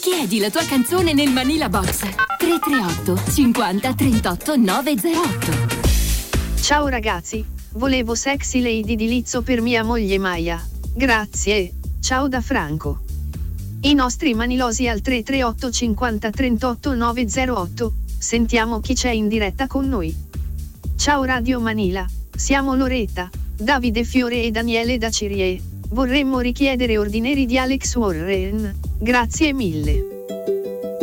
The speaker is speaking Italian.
Chiedi la tua canzone nel Manila Box 338 50 38 908. Ciao ragazzi, volevo Sexy Lady di Lizzo per mia moglie Maya. Grazie, ciao da Franco. I nostri manilosi al 338 50 38 908, sentiamo chi c'è in diretta con noi. Ciao Radio Manila, siamo Loretta, Davide Fiore e Daniele da Cirie. Vorremmo richiedere Ordinary di Alex Warren. Grazie mille.